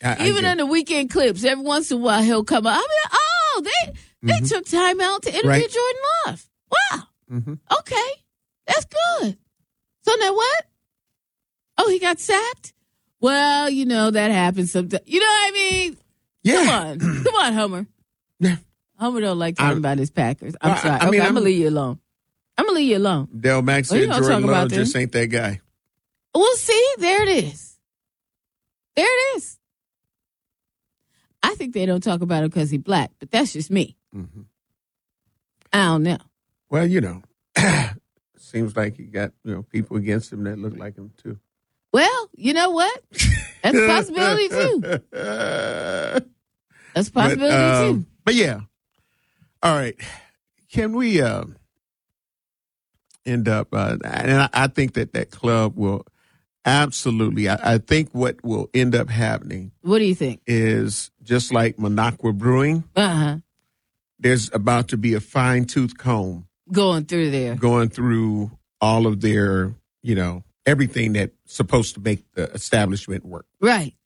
Even in the weekend clips, every once in a while he'll come up. I mean, they took time out to interview Jordan Love. Wow. Mm-hmm. Okay. That's good. So now what? Oh, he got sacked? Well, that happens sometimes. You know what I mean? Yeah. Come on, Homer. Yeah. Homer don't like talking about his Packers. I'm sorry. I'm going to leave you alone. Del Max said Jordan Love just ain't that guy. Well, see, there it is. I think they don't talk about him because he's black, but that's just me. Mm-hmm. I don't know. Well, seems like he got people against him that look like him too. Well, you know what? That's a possibility too. That's a possibility too. But yeah. All right. Can we end up? And I think that club will absolutely. I think what will end up happening. What do you think? Is just like Minocqua Brewing. There's about to be a fine-tooth comb going through all of their, everything that's supposed to make the establishment work. Right.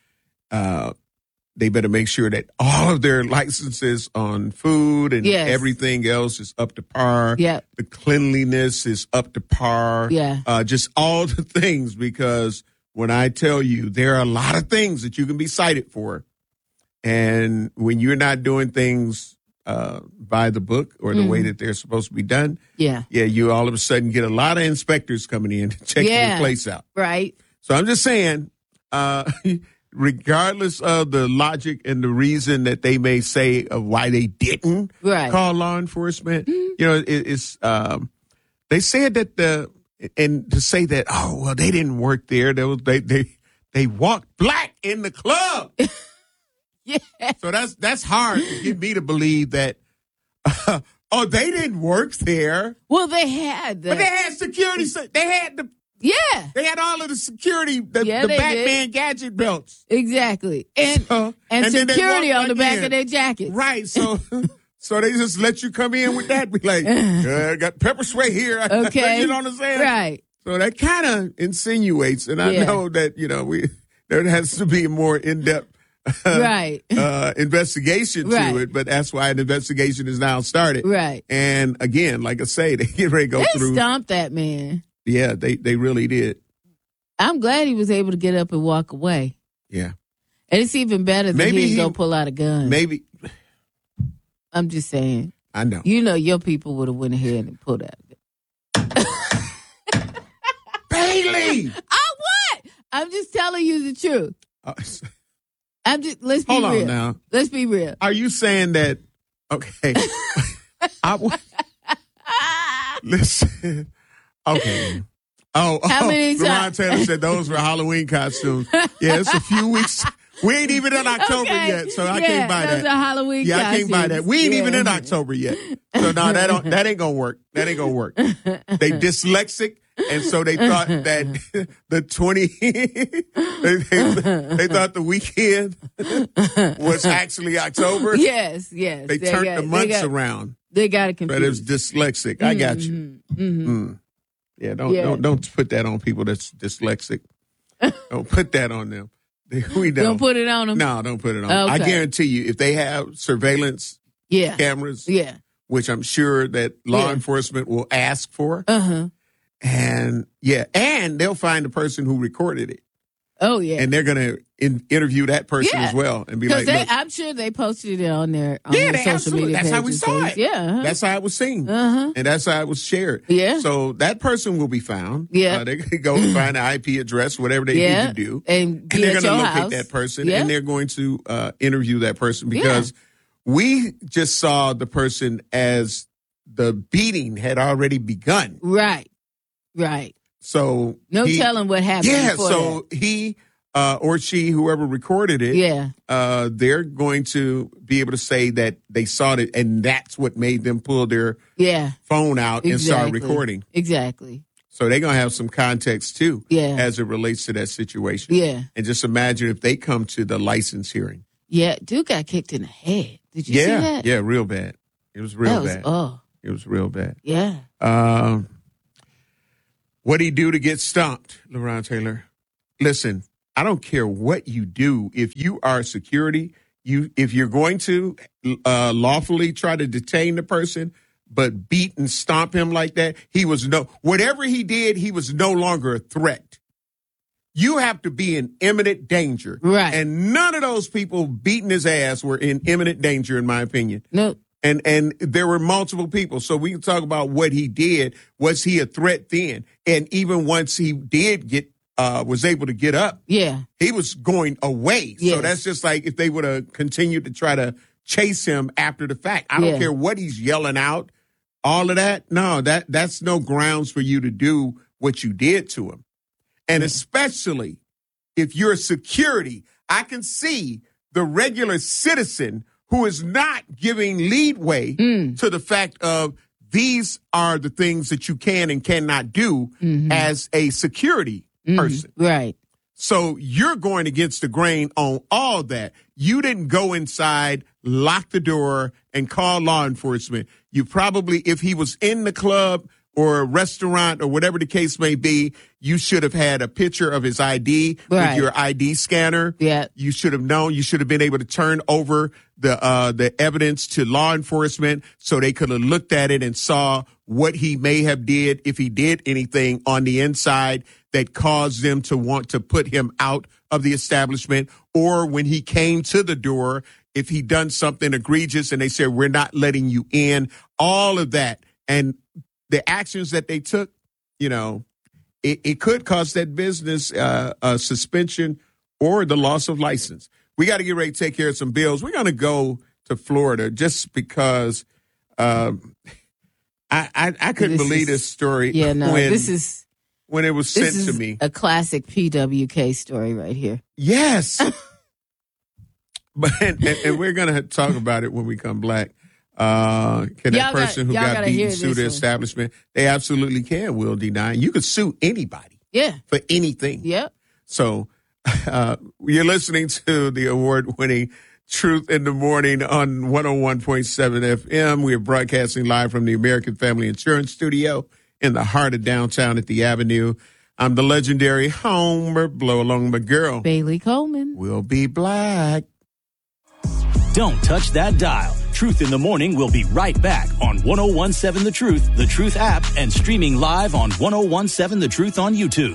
They better make sure that all of their licenses on food and everything else is up to par. Yeah. The cleanliness is up to par. Yeah. Just all the things, because when I tell you, there are a lot of things that you can be cited for. And when you're not doing things by the book or the way that they're supposed to be done, you all of a sudden get a lot of inspectors coming in to check your place out. Right. So I'm just saying, regardless of the logic and the reason that they may say of why they didn't call law enforcement, it's they said that to say that, oh, well, they didn't work there. They walked black in the club. Yeah. So that's hard to get me to believe that. They didn't work there. Well, they had, but they had security. They had they had all of the security, the Batman gadget belts. Exactly, and security on the back of their jackets. Right. So they just let you come in with that. Be like, I got pepper spray here. Okay, you know what I'm saying? Right. So that kind of insinuates, and I know that there has to be a more in-depth. Investigation to it, but that's why an investigation is now started. Right. And again, like I say, they get ready to go through. They stomped that man. Yeah, they really did. I'm glad he was able to get up and walk away. Yeah. And it's even better that he didn't go pull out a gun. Maybe. I'm just saying. I know. Your people would have went ahead and pulled out a gun. Bailey! What? I'm just telling you the truth. Let's be real. Hold on now. Let's be real. Are you saying that? Okay. Listen. Okay. How many times? Ron Taylor said those were Halloween costumes. Yeah, it's a few weeks. We ain't even in October yet, so I can't buy that. Those are Halloween costumes. I can't buy that. We ain't even in October yet. So no, that ain't gonna work. That ain't gonna work. They dyslexic. And so they thought that the 20, they thought the weekend was actually October. Yes. They turned the months around. They got it confused. But it was dyslexic. I got you. Mm-hmm. Yeah, don't put that on people that's dyslexic. Don't put that on them. We don't put it on them. No, don't put it on them. I guarantee you, if they have surveillance cameras, which I'm sure that law enforcement will ask for. And they'll find the person who recorded it. Oh, yeah. And they're going to interview that person as well and be like, I'm sure they posted it on their social media That's pages. how we saw it. Yeah. That's how it was seen. And that's how it was shared. Yeah. So that person will be found. Yeah. They can go and find the IP address, whatever they need to do. And they're going to locate house. that person. And they're going to interview that person because we just saw the person as the beating had already begun. Right. So no telling what happened. Yeah. So he or she, whoever recorded it, they're going to be able to say that they saw it, and that's what made them pull their phone out and start recording. Exactly. So they're gonna have some context too, as it relates to that situation. Yeah. And just imagine if they come to the license hearing. Yeah, dude got kicked in the head. Did you see that? Yeah, real bad. It was real bad. It was real bad. Yeah. What'd he do to get stomped, LeBron Taylor? Listen, I don't care what you do. If you are security, if you're going to lawfully try to detain the person, but beat and stomp him like that, whatever he did, he was no longer a threat. You have to be in imminent danger. Right. And none of those people beating his ass were in imminent danger, in my opinion. No. And there were multiple people. So we can talk about what he did. Was he a threat then? And even once he did was able to get up, he was going away. Yes. So that's just like if they would have continued to try to chase him after the fact. I don't care what he's yelling out, all of that. No, that's no grounds for you to do what you did to him. And especially if you're security, I can see the regular citizen who is not giving leadway to the fact of these are the things that you can and cannot do as a security person. Right. So you're going against the grain on all that. You didn't go inside, lock the door, and call law enforcement. You probably, if he was in the club or a restaurant or whatever the case may be, you should have had a picture of his ID with your ID scanner. Yeah. You should have known. You should have been able to turn over the evidence to law enforcement so they could have looked at it and saw what he may have did, if he did anything on the inside that caused them to want to put him out of the establishment, or when he came to the door, if he done something egregious and they said, we're not letting you in, all of that. And the actions that they took, it could cost that business a suspension or the loss of license. We got to get ready to take care of some bills. We're going to go to Florida just because I couldn't believe this story. Yeah, no, when it was sent to me. A classic PWK story right here. Yes. and we're going to talk about it when we come back. Can that person who got beaten sue the establishment? They absolutely can, Will D9. You could sue anybody. Yeah. For anything. Yep. So you're listening to the award-winning Truth in the Morning on 101.7 FM. We are broadcasting live from the American Family Insurance Studio in the heart of downtown at the Avenue. I'm the legendary Homer Blow along my girl, Bailey Coleman. We'll be black. Don't touch that dial. Truth in the Morning will be right back on 101.7 The Truth app, and streaming live on 101.7 The Truth on YouTube.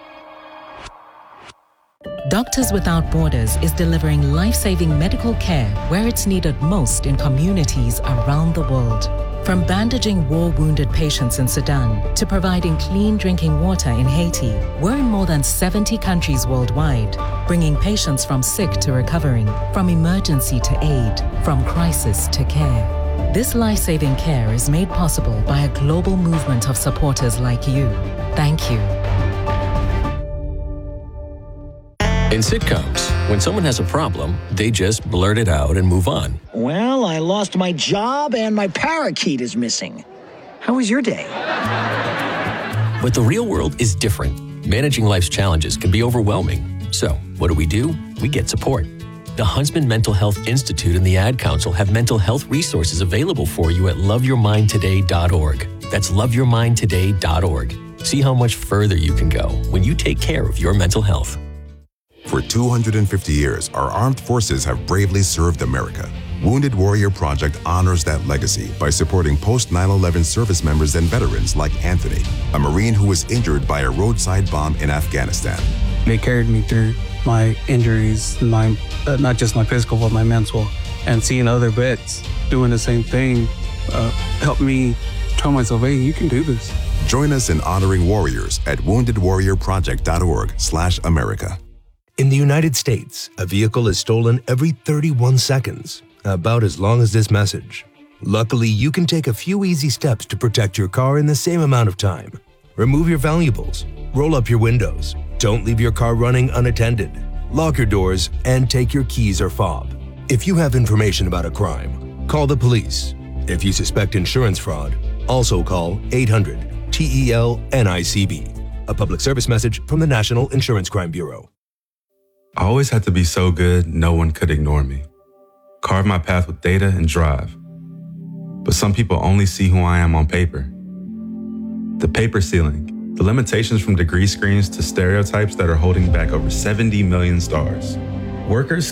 Doctors Without Borders is delivering life-saving medical care where it's needed most in communities around the world. From bandaging war-wounded patients in Sudan to providing clean drinking water in Haiti, we're in more than 70 countries worldwide, bringing patients from sick to recovering, from emergency to aid, from crisis to care. This life-saving care is made possible by a global movement of supporters like you. Thank you. In sitcoms, when someone has a problem, they just blurt it out and move on. Well, I lost my job and my parakeet is missing. How was your day? But the real world is different. Managing life's challenges can be overwhelming. So, what do? We get support. The Huntsman Mental Health Institute and the Ad Council have mental health resources available for you at loveyourmindtoday.org. That's loveyourmindtoday.org. See how much further you can go when you take care of your mental health. For 250 years, our armed forces have bravely served America. Wounded Warrior Project honors that legacy by supporting post-9/11 service members and veterans like Anthony, a Marine who was injured by a roadside bomb in Afghanistan. They carried me through my injuries, not just my physical, but my mental. And seeing other vets doing the same thing helped me tell myself, hey, you can do this. Join us in honoring warriors at woundedwarriorproject.org/America. In the United States, a vehicle is stolen every 31 seconds, about as long as this message. Luckily, you can take a few easy steps to protect your car in the same amount of time. Remove your valuables, roll up your windows, don't leave your car running unattended, lock your doors, and take your keys or fob. If you have information about a crime, call the police. If you suspect insurance fraud, also call 800-TEL-NICB. A public service message from the National Insurance Crime Bureau. I always had to be so good, no one could ignore me. Carve my path with data and drive. But some people only see who I am on paper. The paper ceiling The limitations from degree screens to stereotypes that are holding back over 70 million stars. Workers